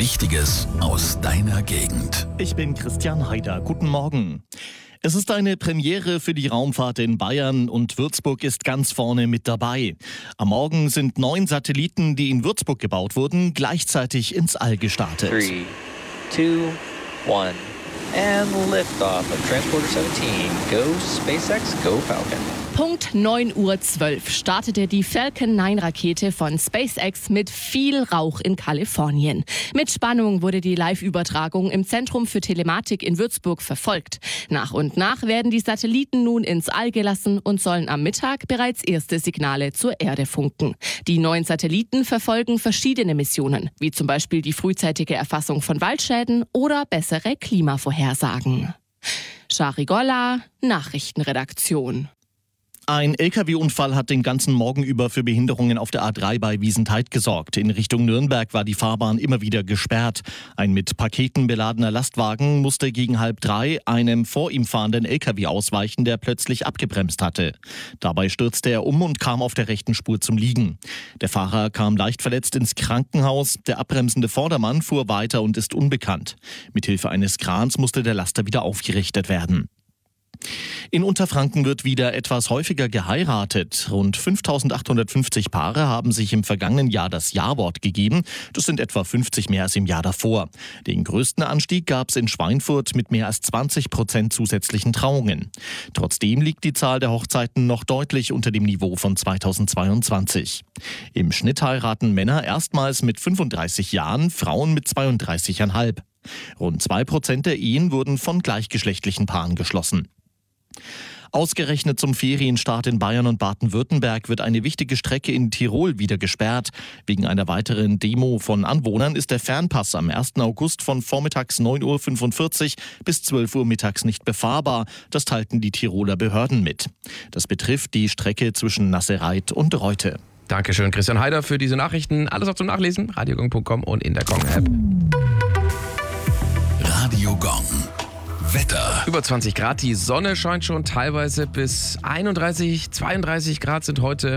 Wichtiges aus deiner Gegend. Ich bin Christian Haider. Guten Morgen. Es ist eine Premiere für die Raumfahrt in Bayern und Würzburg ist ganz vorne mit dabei. Am Morgen sind 9 Satelliten, die in Würzburg gebaut wurden, gleichzeitig ins All gestartet. 3, 2, 1 and liftoff of Transporter 17. Go SpaceX, go Falcon. Punkt 9:12 Uhr startete die Falcon 9-Rakete von SpaceX mit viel Rauch in Kalifornien. Mit Spannung wurde die Live-Übertragung im Zentrum für Telematik in Würzburg verfolgt. Nach und nach werden die Satelliten nun ins All gelassen und sollen am Mittag bereits erste Signale zur Erde funken. Die 9 Satelliten verfolgen verschiedene Missionen, wie zum Beispiel die frühzeitige Erfassung von Waldschäden oder bessere Klimavorhersagen. Shari Golla, Nachrichtenredaktion. Ein LKW-Unfall hat den ganzen Morgen über für Behinderungen auf der A3 bei Wiesentheid gesorgt. In Richtung Nürnberg war die Fahrbahn immer wieder gesperrt. Ein mit Paketen beladener Lastwagen musste gegen 2:30 einem vor ihm fahrenden LKW ausweichen, der plötzlich abgebremst hatte. Dabei stürzte er um und kam auf der rechten Spur zum Liegen. Der Fahrer kam leicht verletzt ins Krankenhaus. Der abbremsende Vordermann fuhr weiter und ist unbekannt. Mithilfe eines Krans musste der Laster wieder aufgerichtet werden. In Unterfranken wird wieder etwas häufiger geheiratet. Rund 5.850 Paare haben sich im vergangenen Jahr das Ja-Wort gegeben. Das sind etwa 50 mehr als im Jahr davor. Den größten Anstieg gab es in Schweinfurt mit mehr als 20% zusätzlichen Trauungen. Trotzdem liegt die Zahl der Hochzeiten noch deutlich unter dem Niveau von 2022. Im Schnitt heiraten Männer erstmals mit 35 Jahren, Frauen mit 32,5. Rund 2% der Ehen wurden von gleichgeschlechtlichen Paaren geschlossen. Ausgerechnet zum Ferienstart in Bayern und Baden-Württemberg wird eine wichtige Strecke in Tirol wieder gesperrt. Wegen einer weiteren Demo von Anwohnern ist der Fernpass am 1. August von vormittags 9:45 Uhr bis 12 Uhr mittags nicht befahrbar. Das teilten die Tiroler Behörden mit. Das betrifft die Strecke zwischen Nassereit und Reute. Dankeschön, Christian Haider, für diese Nachrichten. Alles auch zum Nachlesen, radiogong.com und in der Gong-App. Radio Gong. Wetter. Über 20 Grad, die Sonne scheint schon teilweise bis 31, 32 Grad sind heute